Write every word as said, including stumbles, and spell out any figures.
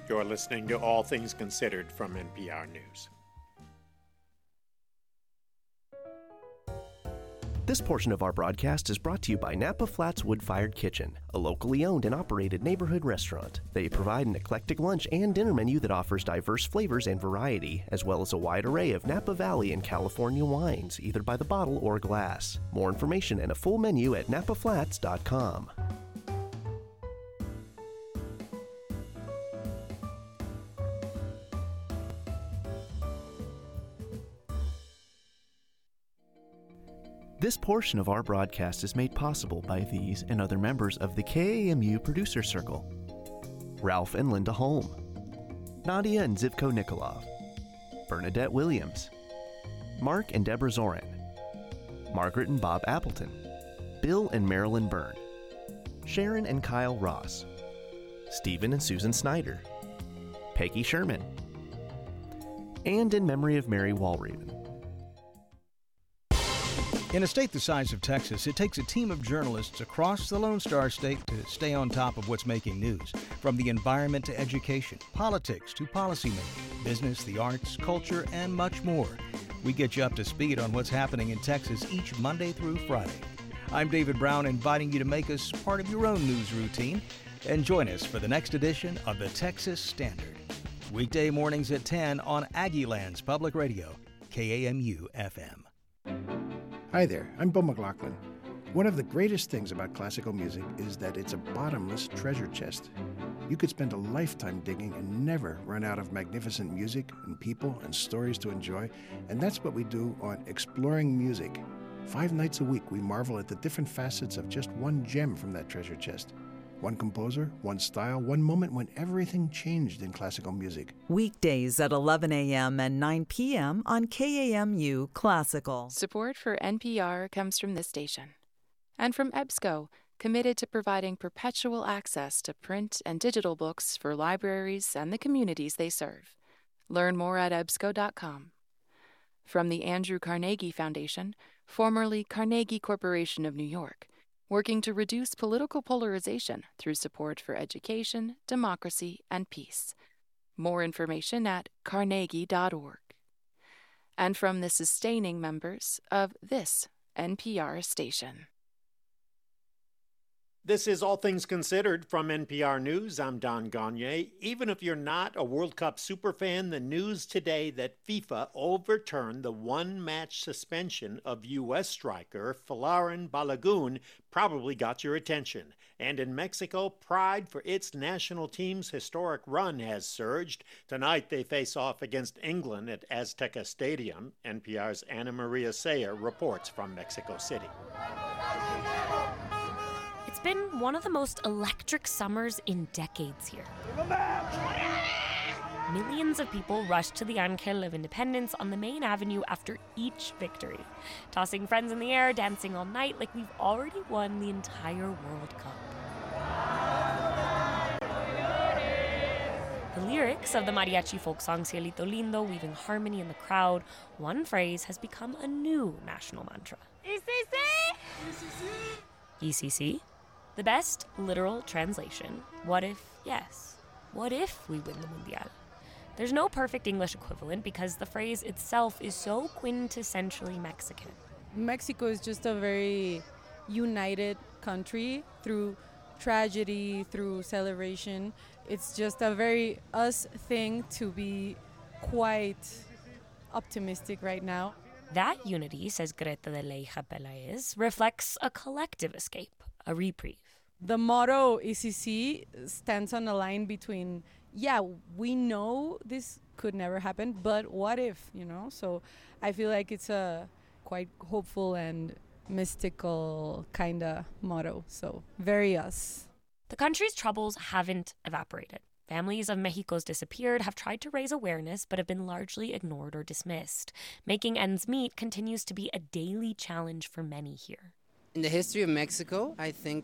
You're listening to All Things Considered from N P R News. This portion of our broadcast is brought to you by Napa Flats Wood-Fired Kitchen, a locally owned and operated neighborhood restaurant. They provide an eclectic lunch and dinner menu that offers diverse flavors and variety, as well as a wide array of Napa Valley and California wines, either by the bottle or glass. More information and a full menu at napa flats dot com. This portion of our broadcast is made possible by these and other members of the K A M U Producer Circle. Ralph and Linda Holm, Nadia and Zivko Nikolov, Bernadette Williams, Mark and Deborah Zorin, Margaret and Bob Appleton, Bill and Marilyn Byrne, Sharon and Kyle Ross, Stephen and Susan Snyder, Peggy Sherman, and in memory of Mary Walraven. In a state the size of Texas, it takes a team of journalists across the Lone Star State to stay on top of what's making news. From the environment to education, politics to policymaking, business, the arts, culture, and much more. We get you up to speed on what's happening in Texas each Monday through Friday. I'm David Brown, inviting you to make us part of your own news routine and join us for the next edition of the Texas Standard. Weekday mornings at ten on Aggieland's Public Radio, K A M U F M. Hi there, I'm Bo McLaughlin. One of the greatest things about classical music is that it's a bottomless treasure chest. You could spend a lifetime digging and never run out of magnificent music and people and stories to enjoy, and that's what we do on Exploring Music. Five nights a week, we marvel at the different facets of just one gem from that treasure chest. One composer, one style, one moment when everything changed in classical music. Weekdays at eleven a.m. and nine p.m. on K A M U Classical. Support for N P R comes from this station. And from EBSCO, committed to providing perpetual access to print and digital books for libraries and the communities they serve. Learn more at ebsco dot com. From the Andrew Carnegie Foundation, formerly Carnegie Corporation of New York, working to reduce political polarization through support for education, democracy, and peace. More information at carnegie dot org. And from the sustaining members of this N P R station. This is All Things Considered from N P R News. I'm Don Gagné. Even if you're not a World Cup superfan, the news today that FIFA overturned the one-match suspension of U S striker Folarin Balogun probably got your attention. And in Mexico, pride for its national team's historic run has surged. Tonight, they face off against England at Azteca Stadium. N P R's Ana Maria Sayer reports from Mexico City. It's been one of the most electric summers in decades here. Millions of people rushed to the Angel of Independence on the main avenue after each victory, tossing friends in the air, dancing all night like we've already won the entire World Cup. The lyrics of the mariachi folk song Cielito Lindo, weaving harmony in the crowd, one phrase has become a new national mantra. E C C? E C C? The best literal translation, what if, yes, what if we win the Mundial? There's no perfect English equivalent because the phrase itself is so quintessentially Mexican. Mexico is just a very united country through tragedy, through celebration. It's just a very us thing to be quite optimistic right now. That unity, says Greta de Leija Pelaez, reflects a collective escape, a reprieve. The motto E C C stands on a line between, yeah, we know this could never happen, but what if, you know? So I feel like it's a quite hopeful and mystical kind of motto. So very us. The country's troubles haven't evaporated. Families of Mexico's disappeared have tried to raise awareness but have been largely ignored or dismissed. Making ends meet continues to be a daily challenge for many here. In the history of Mexico, I think